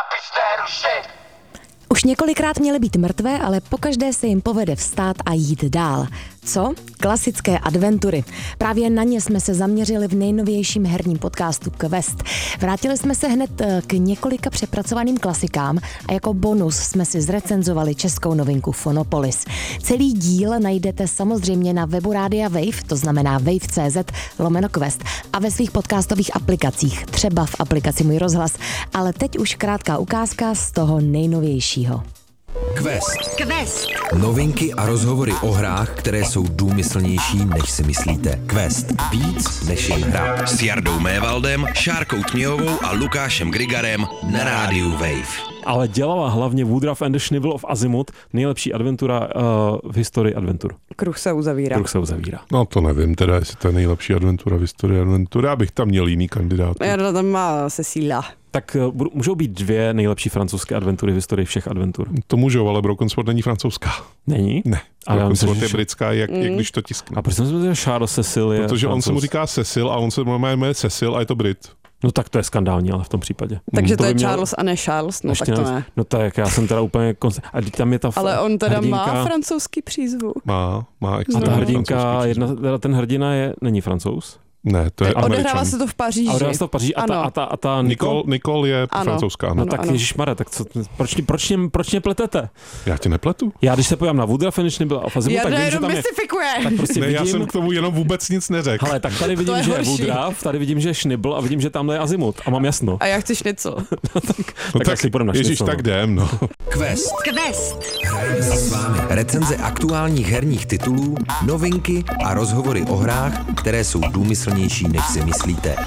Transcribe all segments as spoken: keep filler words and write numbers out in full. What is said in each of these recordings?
Už několikrát měly být mrtvé, ale pokaždé se jim povede vstát a jít dál. Co? Klasické adventury. Právě na ně jsme se zaměřili v nejnovějším herním podcastu Quest. Vrátili jsme se hned k několika přepracovaným klasikám a jako bonus jsme si zrecenzovali českou novinku Phonopolis. Celý díl najdete samozřejmě na webu Rádia Wave, to znamená wave tečka cé zet lomeno Quest a ve svých podcastových aplikacích, třeba v aplikaci Můj rozhlas, ale teď už krátká ukázka z toho nejnovějšího. Quest. Quest. Novinky a rozhovory o hrách, které jsou důmyslnější, než si myslíte. Quest. Víc než jen hra. S Jardou Mévaldem, Šárkou Tměhovou a Lukášem Grigarem na rádiu Wave. Ale dělala hlavně Woodruff and the Schnivel of Azimuth, nejlepší adventura uh, v historii adventur. Kruh se uzavírá. Kruh se uzavírá. No to nevím teda, jestli to je nejlepší adventura v historii adventury, abych tam měl jiný kandidát. Já tam má Cecilia. Tak uh, můžou být dvě nejlepší francouzské adventury v historii všech adventur. To můžou, ale Broken Sword není francouzská. Není? Ne. Ale Broken myslím, Sword je že... britská, jak, mm. jak když to tiskne. A proč jsem si myslel, že Charles Cecil je Protože francouz. on se mu říká Cecil a on se jmenuje Cecil a je to Brit. No tak to je skandální, ale v tom případě. Takže to, to je měl... Charles a ne Charles, no Ještě tak to ne. No tak já jsem teda úplně... Konst... A tam je ta ale on teda hrdinka... má francouzský přízvuk. Má, má A ta hrdinka, jedna, ten hrdina je, není Francouz? Ne, to je Američan. Američan. Odehrává se to v Paříži. A odehrává se to v Paříži a ta, a ta, a ta Nicole, Nicole je ano. francouzská. No ano, tak ano. ježišmarja, tak co, proč, proč, mě, proč mě pletete? Já tě nepletu. Já když se pojám na Woodruff and the Schnivel of Azimuth, tak vím, že tam je... Tak prostě ne, vidím... já jsem k tomu jenom vůbec nic neřekl. Hele, tak tady vidím, je že je horší. Woodruff, tady vidím, že je Schnibbel a vidím, že tamhle je Azimuth a mám jasno. A já chci šnicl. no, tak, No tak, tak si půjdem na ježiš, šnicl, tak jdem, no. Quest. Quest. Hrajeme si s vámi. Recenze aktuálních herních titulů, novinky a rozhovory o hrách, které jsou důmyslnější, než si myslíte.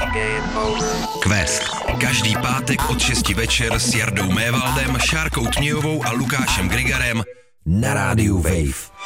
Quest. Každý pátek od šesti večer s Jardou Mévaldem, Šárkou Tměhovou a Lukášem Grigarem na rádiu Wave.